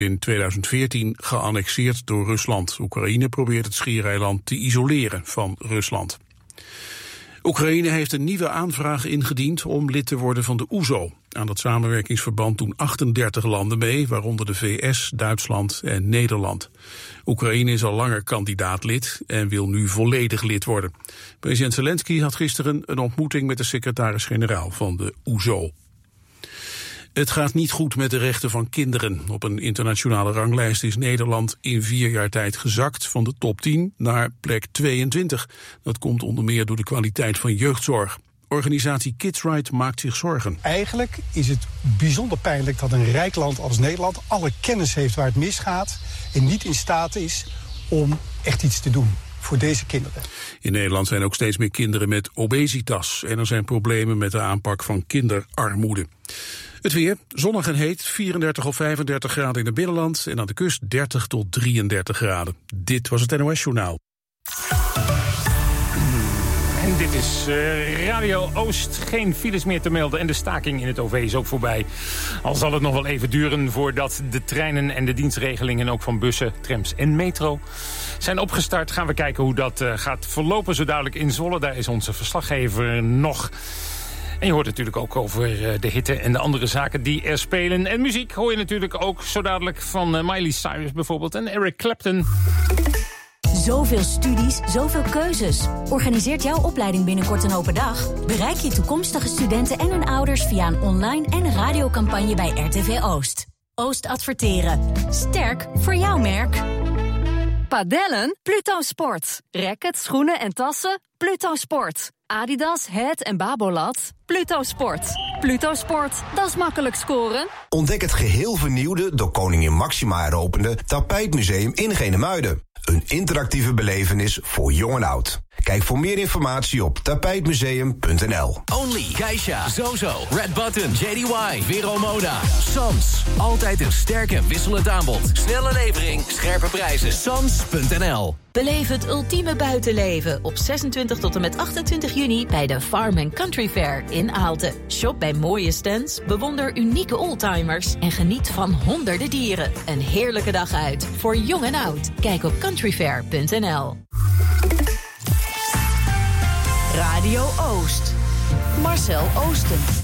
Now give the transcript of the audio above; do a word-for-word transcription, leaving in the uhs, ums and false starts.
in tweeduizend veertien geannexeerd door Rusland. Oekraïne probeert het schiereiland te isoleren van Rusland. Oekraïne heeft een nieuwe aanvraag ingediend om lid te worden van de O E S O. Aan dat samenwerkingsverband doen achtendertig landen mee, waaronder de V S, Duitsland en Nederland. Oekraïne is al langer kandidaatlid en wil nu volledig lid worden. President Zelensky had gisteren een ontmoeting met de secretaris-generaal van de O E S O. Het gaat niet goed met de rechten van kinderen. Op een internationale ranglijst is Nederland in vier jaar tijd gezakt van de top tien naar plek tweeëntwintig. Dat komt onder meer door de kwaliteit van jeugdzorg. Organisatie Kids Right maakt zich zorgen. Eigenlijk is het bijzonder pijnlijk dat een rijk land als Nederland alle kennis heeft waar het misgaat en niet in staat is om echt iets te doen voor deze kinderen. In Nederland zijn ook steeds meer kinderen met obesitas en er zijn problemen met de aanpak van kinderarmoede. Het weer, zonnig en heet, vierendertig of vijfendertig graden in het binnenland en aan de kust dertig tot drieëndertig graden. Dit was het N O S-journaal. En dit is uh, Radio Oost. Geen files meer te melden en de staking in het O V is ook voorbij. Al zal het nog wel even duren voordat de treinen en de dienstregelingen ook van bussen, trams en metro zijn opgestart. Gaan we kijken hoe dat uh, gaat verlopen zo dadelijk in Zwolle. Daar is onze verslaggever nog. En je hoort natuurlijk ook over de hitte en de andere zaken die er spelen. En muziek hoor je natuurlijk ook zo dadelijk van Miley Cyrus bijvoorbeeld en Eric Clapton. Zoveel studies, zoveel keuzes. Organiseert jouw opleiding binnenkort een open dag? Bereik je toekomstige studenten en hun ouders via een online en radiocampagne bij R T V Oost. Oost Adverteren. Sterk voor jouw merk. Padellen? Pluto Sport. Rackets, schoenen en tassen? Pluto Sport. Adidas, Het en Babolat? Pluto Sport. Pluto Sport, dat is makkelijk scoren. Ontdek het geheel vernieuwde, door koningin Maxima heropende Tapijtmuseum in Genemuiden. Een interactieve belevenis voor jong en oud. Kijk voor meer informatie op tapijtmuseum punt n l. Only, Geisha, Zozo, Red Button, J D Y, Vero Moda, Sans. Altijd een sterk en wisselend aanbod. Snelle levering, scherpe prijzen. Sans punt n l. Beleef het ultieme buitenleven op zesentwintig tot en met achtentwintig juni bij de Farm and Country Fair in Aalten. Shop bij mooie stands, bewonder unieke oldtimers en geniet van honderden dieren. Een heerlijke dag uit voor jong en oud. Kijk op countryfair punt n l. Radio Oost. Marcel Oosten.